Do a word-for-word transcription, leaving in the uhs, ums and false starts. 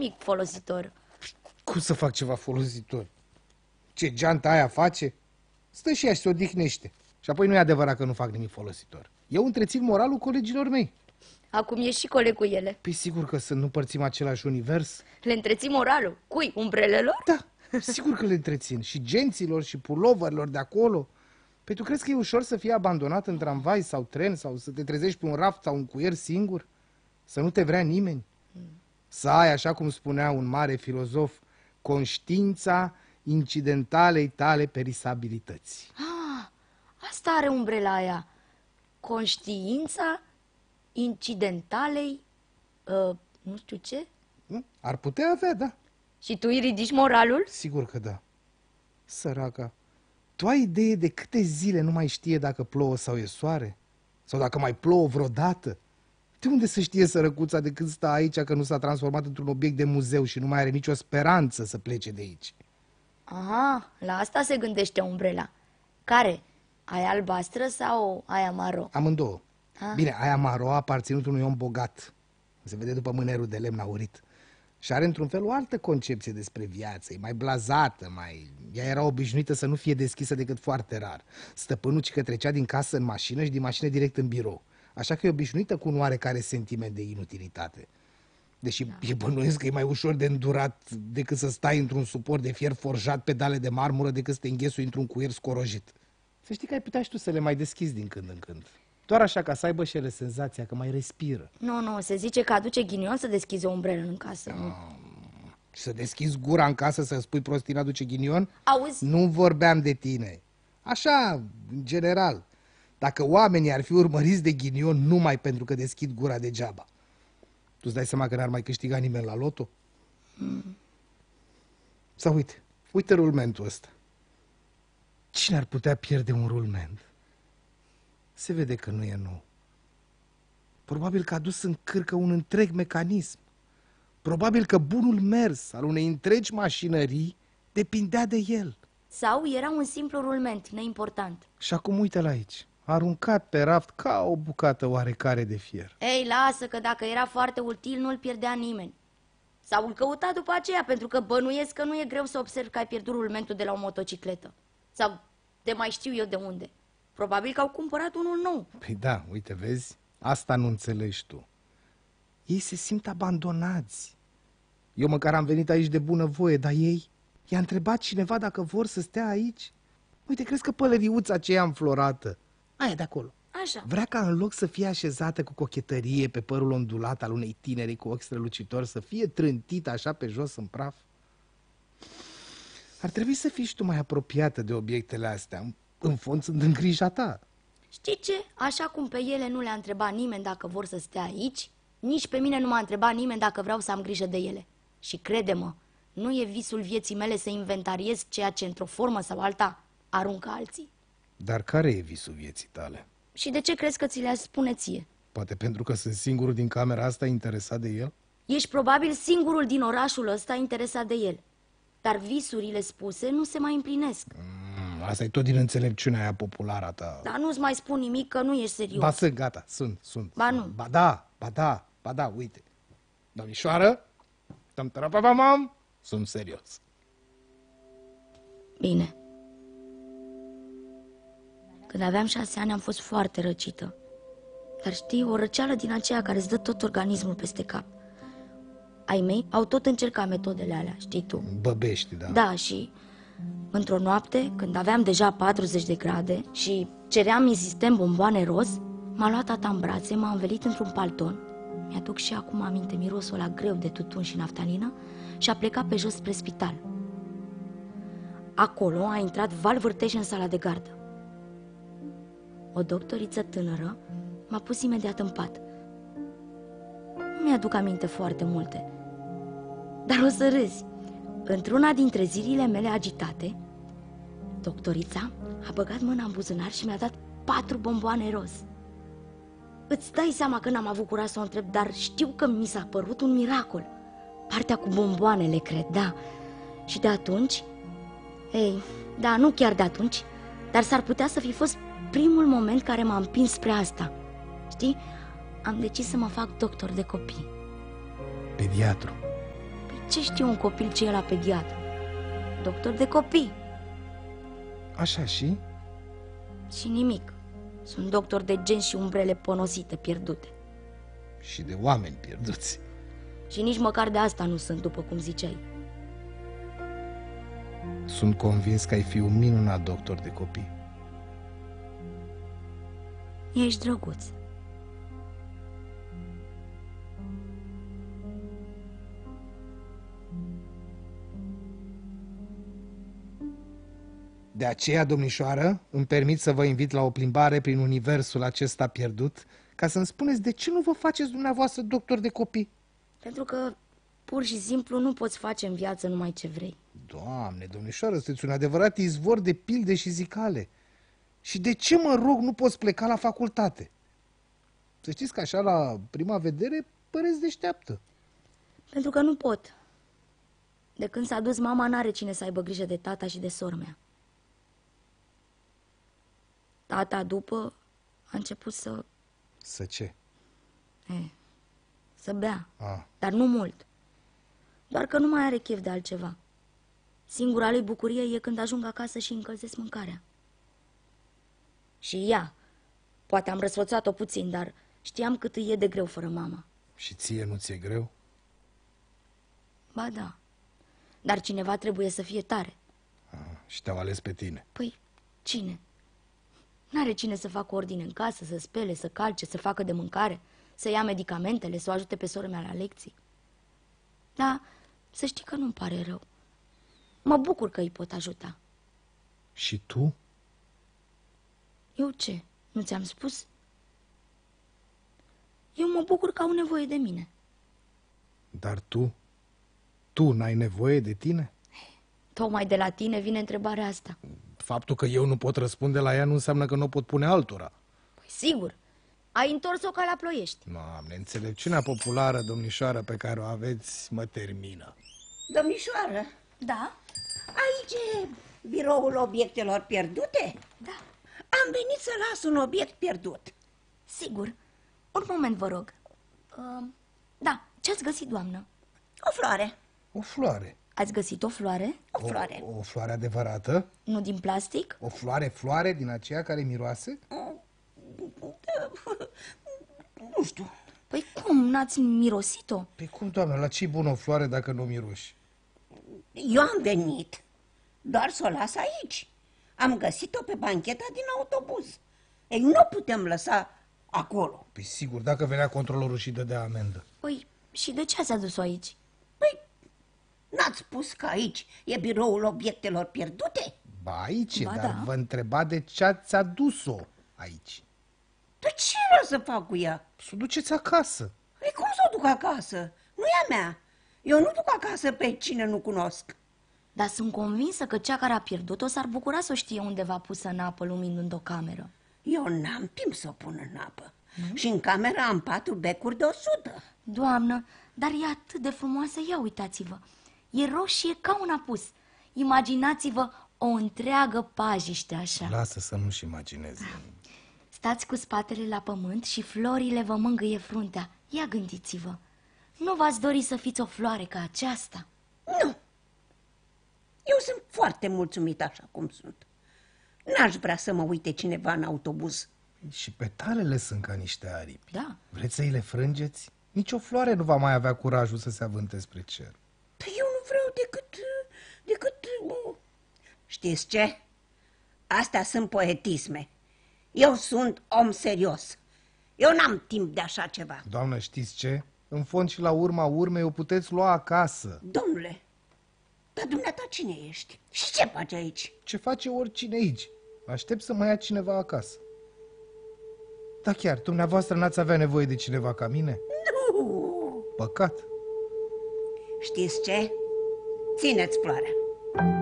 nimic folositor. Cum să fac ceva folositor? Ce geanta aia face? Stă și ea și se odihnește. Și apoi nu e adevărat că nu fac nimic folositor. Eu întrețin moralul colegilor mei. Acum ești și coleg cu ele. Păi sigur că să nu părțim același univers. Le întreții moralul? Cui? Umbrelelor? Da, sigur că le întrețin. Și genților și puloverilor de acolo. Păi tu crezi că e ușor să fii abandonat în tramvai sau tren sau să te trezești pe un raft sau un cuier singur? Să nu te vrea nimeni? Să ai, așa cum spunea un mare filozof, conștiința incidentalei tale perisabilități. Ah, asta are umbrela aia. Conștiința incidentalei, uh, nu știu ce. Ar putea avea, da. Și tu îi ridici moralul? Sigur că da. Săraca, tu ai idee de câte zile nu mai știe dacă plouă sau e soare? Sau dacă mai plouă vreodată? De unde să știe sărăcuța de când stă aici că nu s-a transformat într-un obiect de muzeu și nu mai are nicio speranță să plece de aici? Aha, la asta se gândește umbrela. Care? Aia albastră sau aia maro? Amândouă. Ah. Bine, aia maro a aparținut unui om bogat. Se vede după mânerul de lemn aurit. Și are într-un fel o altă concepție despre viață. E mai blazată, mai... Ea era obișnuită să nu fie deschisă decât foarte rar. Stăpânul ci că trecea din casă în mașină și din mașină direct în birou. Așa că e obișnuită cu un oarecare sentiment de inutilitate. Deși da. E bănuiesc că e mai ușor de îndurat decât să stai într-un suport de fier forjat pe dale de marmură decât să te înghesui într-un cuier scorojit. Să știi că ai putea și tu să le mai deschizi din când în când. Doar așa ca să aibă și ele senzația că mai respiră. Nu, nu, se zice că aduce ghinion să deschizi o umbrelă în casă. Ah. Și să deschizi gura în casă să spui prostii aduce ghinion? Auzi? Nu vorbeam de tine. Așa, în general. Dacă oamenii ar fi urmăriți de ghinion numai pentru că deschid gura degeaba, tu-ți dai seama că n-ar mai câștiga nimeni la loto? Mm. Sau uite, uite rulmentul ăsta. Cine ar putea pierde un rulment? Se vede că nu e nou. Probabil că a dus în cârcă un întreg mecanism. Probabil că bunul mers al unei întregi mașinării depindea de el. Sau era un simplu rulment, neimportant. Și acum uite-l aici, aruncat pe raft ca o bucată oarecare de fier. Ei, lasă că dacă era foarte util, nu-l pierdea nimeni. Sau îl căuta după aceea, pentru că bănuiesc că nu e greu să observi că ai pierdut rulmentul de la o motocicletă. Sau de mai știu eu de unde. Probabil că au cumpărat unul nou. Păi da, uite, vezi? Asta nu înțelegi tu. Ei se simt abandonați. Eu măcar am venit aici de bunăvoie, dar ei... I-a întrebat cineva dacă vor să stea aici? Uite, crezi că pălăriuța aceea înflorată, aia de acolo, așa, vrea ca în loc să fie așezată cu cochetărie pe părul ondulat al unei tineri cu ochi strălucitori, să fie trântită așa pe jos în praf? Ar trebui să fii și tu mai apropiată de obiectele astea. În fond sunt în grija ta. Știi ce? Așa cum pe ele nu le-a întrebat nimeni dacă vor să stea aici, nici pe mine nu m-a întrebat nimeni dacă vreau să am grijă de ele. Și crede-mă, nu e visul vieții mele să inventariez ceea ce într-o formă sau alta aruncă alții. Dar care e visul vieții tale? Și de ce crezi că ți le-aș spune ție? Poate pentru că sunt singurul din camera asta interesat de el? Ești probabil singurul din orașul ăsta interesat de el. Dar visurile spuse nu se mai împlinesc. Mm, asta e tot din înțelepciunea aia populară a ta. Dar nu-ți mai spun nimic că nu ești serios. Ba sunt, gata, sunt, sunt. Ba sunt. nu. Ba da, ba da, ba da, uite. Domnișoară, tam-tarapapamam, sunt serios. Bine. Când aveam șase ani am fost foarte răcită. Dar știi, o răceală din aceea care îți dă tot organismul peste cap. Ai mei au tot încercat metodele alea, știi tu. Băbești, da. Da, și într-o noapte, când aveam deja patruzeci de grade și ceream insistent bomboane roz, m-a luat tata în brațe, m-a învelit într-un palton. Mi-aduc și acum aminte mirosul ăla greu de tutun și naftalină și a plecat pe jos spre spital. Acolo a intrat Val Vârteș în sala de gardă. O doctoriță tânără m-a pus imediat în pat. Nu mi-aduc aminte foarte multe, dar o să râzi. Într-una dintre zilele mele agitate, doctorița a băgat mâna în buzunar și mi-a dat patru bomboane roz. Îți dai seama că n-am avut curaj să o întreb, dar știu că mi s-a părut un miracol. Partea cu bomboanele, cred, da. Și de atunci, ei, da, nu chiar de atunci, dar s-ar putea să fi fost primul moment care m-a împins spre asta. Știi, am decis să mă fac doctor de copii. Pediatru. Păi Ce știe un copil ce e la pediatru? Doctor de copii. Așa și? Și nimic. Sunt doctor de gen și umbrele ponosite, pierdute. Și de oameni pierduți. Și nici măcar de asta nu sunt, după cum ziceai. Sunt convins că ai fi un minunat doctor de copii. Ești drăguț. De aceea, domnișoară, îmi permit să vă invit la o plimbare prin universul acesta pierdut, ca să-mi spuneți de ce nu vă faceți dumneavoastră doctor de copii. Pentru că pur și simplu nu poți face în viață numai ce vrei. Doamne, domnișoară, sunteți un adevărat izvor de pilde și zicale. Și de ce, mă rog, nu poți pleca la facultate? Să știți că așa, la prima vedere, păreți deșteaptă. Pentru că nu pot. De când s-a dus mama, n-are cine să aibă grijă de tata și de sora mea. Tata, după, a început să... Să ce? E, să bea, A. dar nu mult. Doar că nu mai are chef de altceva. Singura lui bucurie e când ajung acasă și încălzesc mâncarea. Și ea. Poate am răsfățat-o puțin, dar știam cât îi e de greu fără mama. Și ție nu ți-e greu? Ba da, dar cineva trebuie să fie tare. A, și te-au ales pe tine. Păi, cine? N-are cine să facă ordine în casă, să spele, să calce, să facă de mâncare, să ia medicamentele, să o ajute pe sora mea la lecții. Da, să știi că nu-mi pare rău. Mă bucur că îi pot ajuta. Și tu? Eu ce? Nu ți-am spus? Eu mă bucur că au nevoie de mine. Dar tu? Tu n-ai nevoie de tine? Tocmai de la tine vine întrebarea asta. Faptul că eu nu pot răspunde la ea nu înseamnă că nu o pot pune altora. Păi sigur, ai întors-o ca la Ploiești. Doamne, înțelepciunea populară, domnișoară, pe care o aveți, mă termină. Domnișoară, Da? aici e biroul obiectelor pierdute? Da, Am venit să las un obiect pierdut. sigur. Un moment, vă rog. Uh, da, ce-ați găsit, doamnă? O floare, O floare. Ați găsit o floare? o floare. O, o floare adevărată? Nu din plastic? O floare, floare din aceea care miroase? Nu știu, Păi cum, n-ați mirosit-o? Pe cum, doamnă, la ce-i bună o floare dacă nu o miroși? eu am venit doar să o las aici. Am găsit-o pe bancheta din autobuz. Ei, nu putem lăsa acolo. Păi sigur, dacă venea controlorul și dădea amendă. Păi, și de ce ați adus-o aici? Păi, n-ați spus că aici e biroul obiectelor pierdute? Ba, aici, Ba dar da. vă întreba de ce ați adus-o aici. Dar ce vreau să fac cu ea? Să o duceți acasă. Ei, cum să o duc acasă? Nu e a mea. Eu nu duc acasă pe cine nu cunosc. Dar sunt convinsă că cea care a pierdut-o s-ar bucura să o știe undeva pusă în apă, luminând o cameră. Eu n-am timp să o pun în apă. Și în cameră am patru becuri de o sută. Doamnă, dar e atât de frumoasă, ia uitați-vă. E roșie ca un apus. Imaginați-vă o întreagă pajiște așa. Lasă să nu-și imagineze. Stați cu spatele la pământ și florile vă mângâie fruntea. Ia gândiți-vă. Nu v-ați dori să fiți o floare ca aceasta? Nu. Eu sunt foarte mulțumit așa cum sunt. N-aș vrea să mă uite cineva în autobuz. Și petalele sunt ca niște aripi. Da. Vreți să îi le frângeți? Nici o floare nu va mai avea curajul să se avânte spre cer. Păi eu nu vreau decât... decât... uh, Știți ce? Astea sunt poetisme. Eu sunt om serios. Eu n-am timp de așa ceva. Doamnă, știți ce? În fond și la urma urmei o puteți lua acasă. Domnule, dar dumneata cine ești? Și ce faci aici? Ce face oricine aici? Aștept să mă ia cineva acasă. Da chiar, dumneavoastră n-ați avea nevoie de cineva ca mine? Nu! Păcat. Știți ce? Țineți floarea.